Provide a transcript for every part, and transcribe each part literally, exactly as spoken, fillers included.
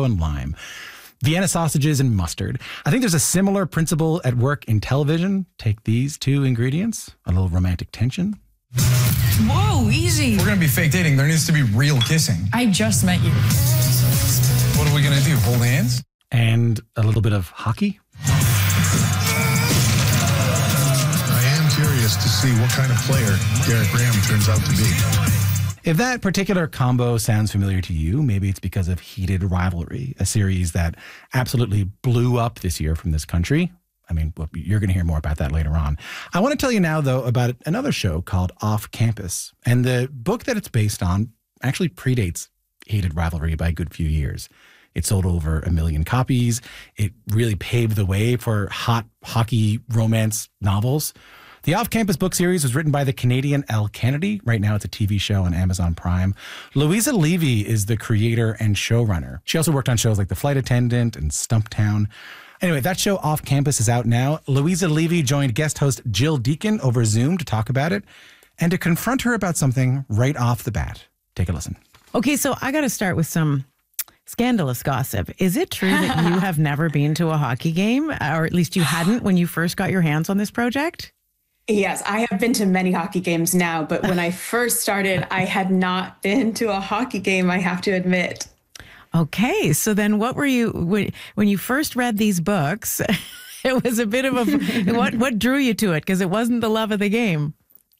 and lime, Vienna sausages and mustard. I think there's a similar principle at work in television. Take these two ingredients, a little romantic tension. Whoa, easy. If we're going to be fake dating, there needs to be real kissing. I just met you. What are we going to do, hold hands? And a little bit of hockey. I am curious to see what kind of player Garrett Graham turns out to be. If that particular combo sounds familiar to you, maybe it's because of Heated Rivalry, a series that absolutely blew up this year from this country. I mean, well, you're going to hear more about that later on. I want to tell you now, though, about another show called Off Campus. And the book that it's based on actually predates Heated Rivalry by a good few years. It sold over a million copies. It really paved the way for hot hockey romance novels. The Off-Campus book series was written by the Canadian Elle Kennedy. Right now it's a T V show on Amazon Prime. Louisa Levy is the creator and showrunner. She also worked on shows like The Flight Attendant and Stumptown. Anyway, that show Off-Campus is out now. Louisa Levy joined guest host Jill Deacon over Zoom to talk about it and to confront her about something right off the bat. Take a listen. Okay, so I got to start with some scandalous gossip. Is it true that you have never been to a hockey game, or at least you hadn't when you first got your hands on this project? Yes, I have been to many hockey games now, but when I first started, I had not been to a hockey game, I have to admit. Okay, so then what were you, when, when you first read these books, it was a bit of a, what, what drew you to it? Because it wasn't the love of the game.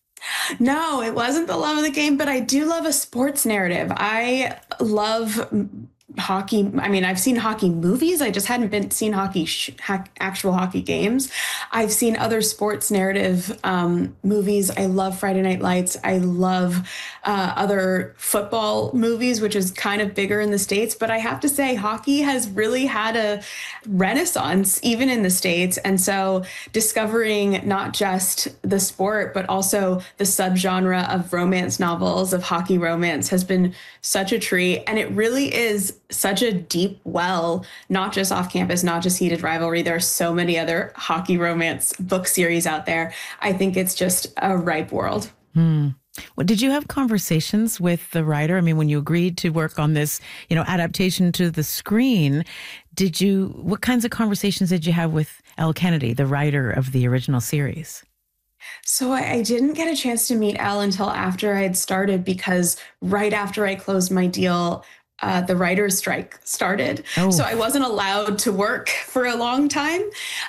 No, it wasn't the love of the game, but I do love a sports narrative. I love hockey. I mean, I've seen hockey movies. I just hadn't been seen hockey, sh- ha- actual hockey games. I've seen other sports narrative um, movies. I love Friday Night Lights. I love uh, other football movies, which is kind of bigger in the States. But I have to say, hockey has really had a renaissance, even in the States. And so discovering not just the sport, but also the subgenre of romance novels, of hockey romance, has been such a treat. And it really is such a deep well, not just Off Campus, not just Heated Rivalry. There are so many other hockey romance book series out there. I think it's just a ripe world. Hmm. Well, did you have conversations with the writer? I mean, when you agreed to work on this, you know, adaptation to the screen, did you, what kinds of conversations did you have with Elle Kennedy, the writer of the original series? So I, I didn't get a chance to meet Elle until after I had started, because right after I closed my deal, Uh, the writer's strike started. Oh. So I wasn't allowed to work for a long time.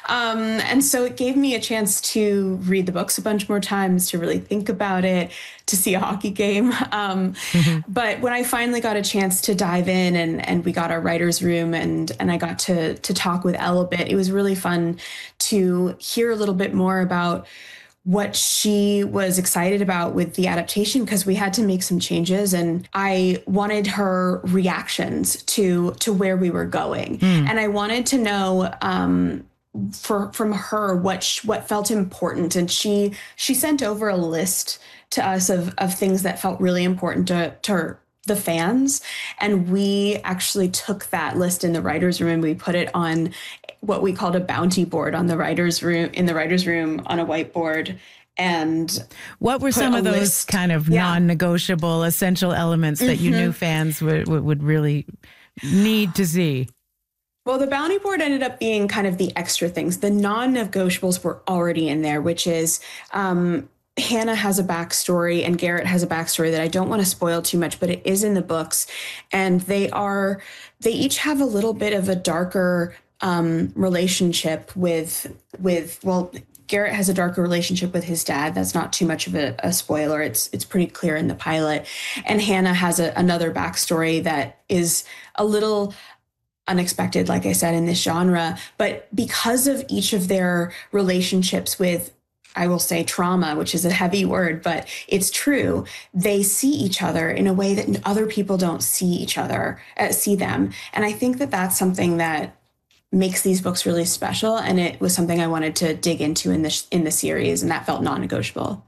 Um, and so it gave me a chance to read the books a bunch more times, to really think about it, to see a hockey game. Um, mm-hmm. But when I finally got a chance to dive in and, and we got our writer's room and, and I got to, to talk with Elle a bit, it was really fun to hear a little bit more about what she was excited about with the adaptation, because we had to make some changes and I wanted her reactions to to where we were going. Mm. And I wanted to know um, for from her what sh- what felt important. And she she sent over a list to us of, of things that felt really important to, to her, the fans. And we actually took that list in the writer's room and we put it on what we called a bounty board on the writer's room, in the writer's room on a whiteboard. And what were some of those list. kind of yeah. non-negotiable essential elements that mm-hmm. you knew fans would, would really need to see? Well, the bounty board ended up being kind of the extra things. The non-negotiables were already in there, which is, um, Hannah has a backstory and Garrett has a backstory that I don't want to spoil too much, but it is in the books. And they are, they each have a little bit of a darker um, relationship with, with, well, Garrett has a darker relationship with his dad. That's not too much of a, a spoiler. It's, it's pretty clear in the pilot. And Hannah has a, another backstory that is a little unexpected, like I said, in this genre. But because of each of their relationships with, I will say trauma, which is a heavy word, but it's true. They see each other in a way that other people don't see each other, uh, see them. And I think that that's something that makes these books really special. And it was something I wanted to dig into in the, in the series, and that felt non-negotiable.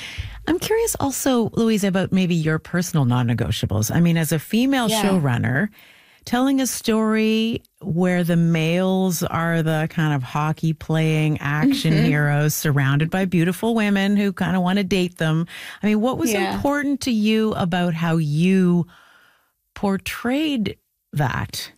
I'm curious also, Louisa, about maybe your personal non-negotiables. I mean, as a female yeah. showrunner, telling a story where the males are the kind of hockey playing action mm-hmm. heroes surrounded by beautiful women who kind of want to date them. I mean, what was yeah. important to you about how you portrayed that?